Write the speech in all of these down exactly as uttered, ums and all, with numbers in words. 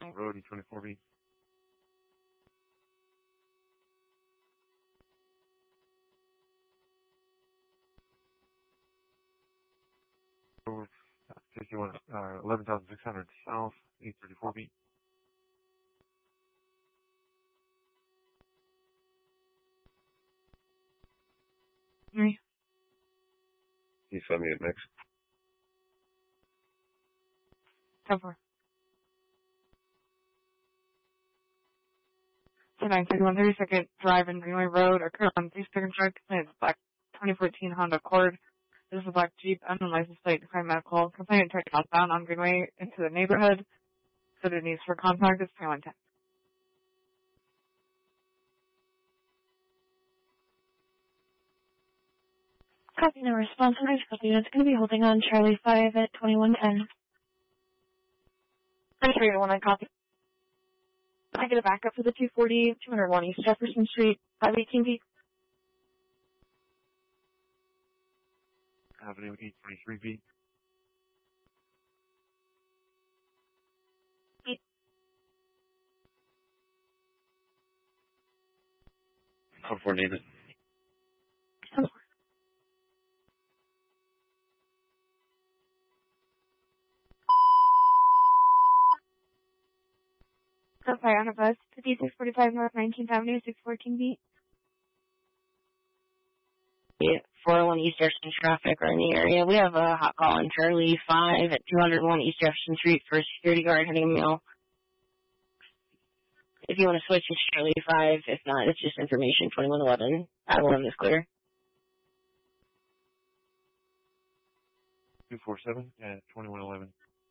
Road, E twenty-four B. Over, uh, fifty-one, uh, eleven thousand six hundred south, eight thirty-four B. Me. He's five minute mix. Cover. So nine thirty-one thirty-second Drive in Greenway Road, or current on three second truck, it's black twenty fourteen Honda Accord. This is a black Jeep, unknown license plate, declined medical. Complainant tried southbound on Greenway into the neighborhood. So the needs for contact is three one ten. Copy, no response. I'm copy. It's going to be holding on Charlie five at twenty-one ten. I'm three to one, I copy. I get a backup for the two forty, two oh one East Jefferson Street, five eighteen B. Avenue, eight twenty-three B. How far needed? So fire on a bus, fifty-six forty-five North nineteenth Avenue, six fourteen B. Yeah, four oh one East Jefferson traffic are in the area. We have a hot call on Charlie five at two oh one East Jefferson Street for a security guard heading a meal. If you want to switch, it's Charlie five. If not, it's just information twenty-one eleven. I will run this clear. two four seven at twenty-one eleven.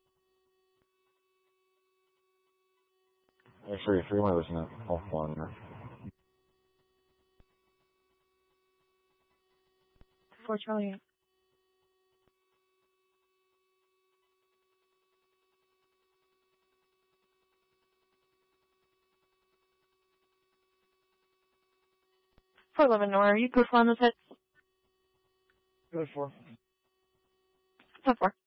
Actually, if you want to listen to offline there. four Charlie. four eleven Nora, you go for on those hits? Good for. So four.